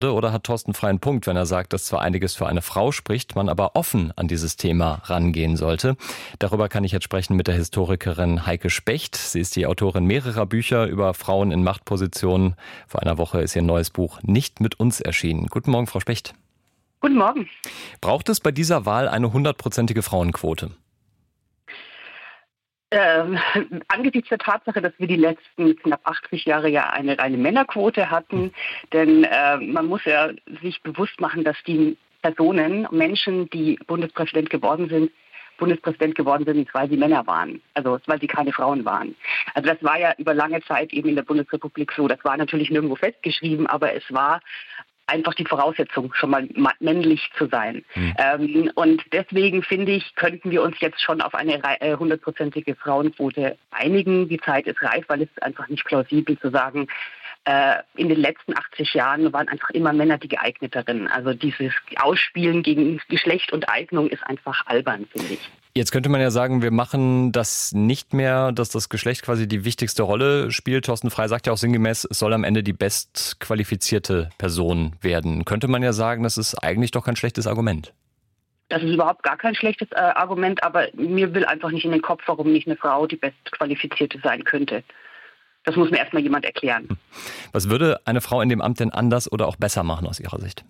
Oder hat Thorsten Frey einen Punkt, wenn er sagt, dass zwar einiges für eine Frau spricht, man aber offen an dieses Thema rangehen sollte? Darüber kann ich jetzt sprechen mit der Historikerin Heike Specht. Sie ist die Autorin mehrerer Bücher über Frauen in Machtpositionen. Vor einer Woche ist ihr neues Buch Nicht mit uns erschienen. Guten Morgen, Frau Specht. Guten Morgen. Braucht es bei dieser Wahl eine 100%ige Frauenquote? Angesichts der Tatsache, dass wir die letzten knapp 80 Jahre ja eine reine Männerquote hatten, denn man muss ja sich bewusst machen, dass die Menschen, die Bundespräsident geworden sind, weil sie Männer waren, also weil sie keine Frauen waren. Also das war ja über lange Zeit eben in der Bundesrepublik so. Das war natürlich nirgendwo festgeschrieben, aber es war einfach die Voraussetzung, schon mal männlich zu sein. Und deswegen finde ich, könnten wir uns jetzt schon auf eine 100%ige Frauenquote einigen. Die Zeit ist reif, weil es ist einfach nicht plausibel zu sagen, in den letzten 80 Jahren waren einfach immer Männer die geeigneteren. Also dieses Ausspielen gegen Geschlecht und Eignung ist einfach albern, finde ich. Jetzt könnte man ja sagen, wir machen das nicht mehr, dass das Geschlecht quasi die wichtigste Rolle spielt. Thorsten Frey sagt ja auch sinngemäß, es soll am Ende die bestqualifizierte Person werden. Könnte man ja sagen, das ist eigentlich doch kein schlechtes Argument. Das ist überhaupt gar kein schlechtes Argument, aber mir will einfach nicht in den Kopf, warum nicht eine Frau die bestqualifizierte sein könnte. Das muss mir erstmal jemand erklären. Was würde eine Frau in dem Amt denn anders oder auch besser machen aus Ihrer Sicht?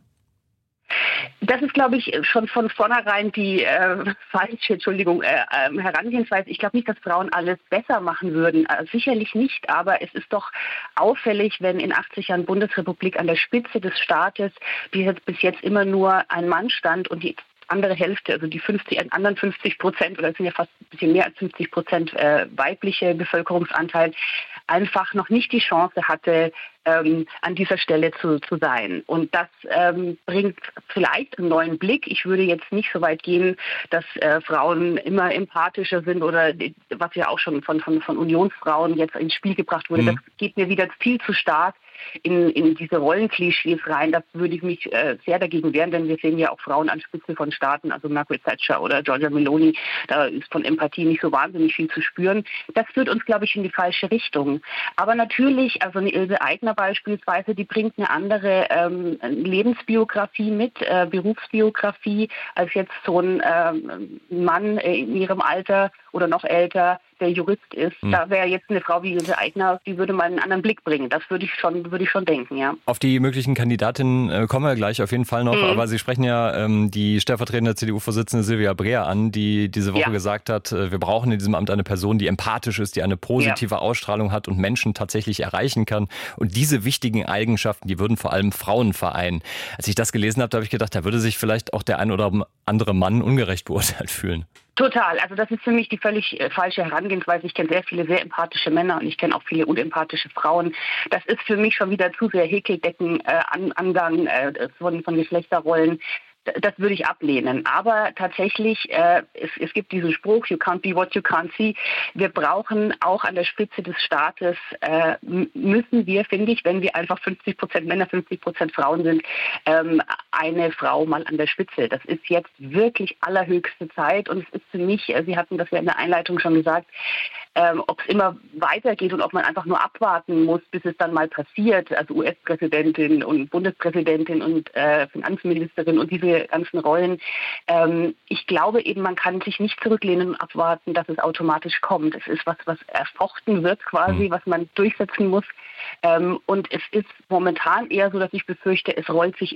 Das ist, glaube ich, schon von vornherein die falsche Herangehensweise. Ich glaube nicht, dass Frauen alles besser machen würden. Sicherlich nicht, aber es ist doch auffällig, wenn in 80 Jahren Bundesrepublik an der Spitze des Staates bis jetzt immer nur ein Mann stand und die andere Hälfte, also die anderen 50%, oder es sind ja fast ein bisschen mehr als 50% weibliche Bevölkerungsanteil, einfach noch nicht die Chance hatte, an dieser Stelle zu sein. Und das bringt vielleicht einen neuen Blick. Ich würde jetzt nicht so weit gehen, dass Frauen immer empathischer sind oder was ja auch schon von Unionsfrauen jetzt ins Spiel gebracht wurde. Das geht mir wieder viel zu stark in diese Rollenklischees rein. Da würde ich mich sehr dagegen wehren, denn wir sehen ja auch Frauen an Spitze von Staaten, also Margaret Thatcher oder Giorgia Meloni. Da ist von Empathie nicht so wahnsinnig viel zu spüren. Das führt uns, glaube ich, in die falsche Richtung. Aber natürlich, also eine Ilse Aigner beispielsweise, die bringt eine andere Lebensbiografie mit, Berufsbiografie, als jetzt so ein Mann in ihrem Alter oder noch älter, der Jurist ist. Da wäre jetzt eine Frau wie Ilse Aigner, die würde mal einen anderen Blick bringen. Das würde ich schon denken, ja. Auf die möglichen Kandidatinnen kommen wir gleich auf jeden Fall noch. Aber Sie sprechen ja die stellvertretende CDU-Vorsitzende Silvia Breer an, die diese Woche gesagt hat, wir brauchen in diesem Amt eine Person, die empathisch ist, die eine positive Ausstrahlung hat und Menschen tatsächlich erreichen kann. Und diese wichtigen Eigenschaften, die würden vor allem Frauen vereinen. Als ich das gelesen habe, da habe ich gedacht, da würde sich vielleicht auch der ein oder andere Mann ungerecht beurteilt fühlen. Total. Also das ist für mich die völlig falsche Herangehensweise. Ich kenne sehr viele sehr empathische Männer und ich kenne auch viele unempathische Frauen. Das ist für mich schon wieder zu sehr Häkeldecken-Angang von Geschlechterrollen. Das würde ich ablehnen. Aber tatsächlich, es gibt diesen Spruch, you can't be what you can't see. Wir brauchen auch an der Spitze des Staates, müssen wir, finde ich, wenn wir einfach 50% Männer, 50% Frauen sind, eine Frau mal an der Spitze. Das ist jetzt wirklich allerhöchste Zeit und es ist für mich, Sie hatten das ja in der Einleitung schon gesagt, ob es immer weitergeht und ob man einfach nur abwarten muss, bis es dann mal passiert. Also US-Präsidentin und Bundespräsidentin und Finanzministerin und diese ganzen Rollen. Ich glaube eben, man kann sich nicht zurücklehnen und abwarten, dass es automatisch kommt. Es ist was erfochten wird quasi, was man durchsetzen muss. Und es ist momentan eher so, dass ich befürchte, es rollt sich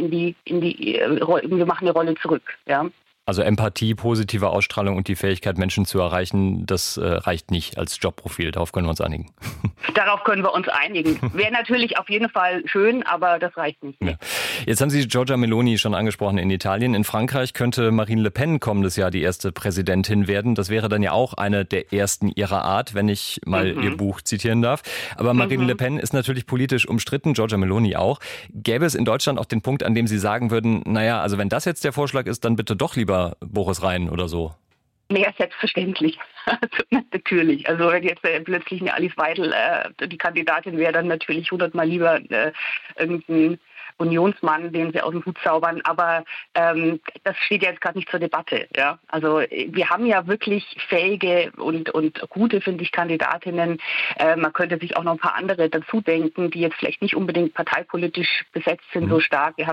wir machen eine Rolle zurück. Ja. Also Empathie, positive Ausstrahlung und die Fähigkeit, Menschen zu erreichen, das reicht nicht als Jobprofil. Darauf können wir uns einigen. Darauf können wir uns einigen. Wäre natürlich auf jeden Fall schön, aber das reicht nicht. Ja. Jetzt haben Sie Giorgia Meloni schon angesprochen in Italien. In Frankreich könnte Marine Le Pen kommendes Jahr die erste Präsidentin werden. Das wäre dann ja auch eine der ersten ihrer Art, wenn ich mal ihr Buch zitieren darf. Aber Marine Le Pen ist natürlich politisch umstritten, Giorgia Meloni auch. Gäbe es in Deutschland auch den Punkt, an dem Sie sagen würden, naja, also wenn das jetzt der Vorschlag ist, dann bitte doch lieber Boris Rhein oder so? Ja, selbstverständlich. Also, natürlich. Also wenn jetzt plötzlich eine Alice Weidel die Kandidatin wäre, dann natürlich 100-mal lieber irgendein Unionsmann, den sie aus dem Hut zaubern. Aber das steht ja jetzt gerade nicht zur Debatte. Ja? Also wir haben ja wirklich fähige und gute, finde ich, Kandidatinnen. Man könnte sich auch noch ein paar andere dazu denken, die jetzt vielleicht nicht unbedingt parteipolitisch besetzt sind so stark. Wir haben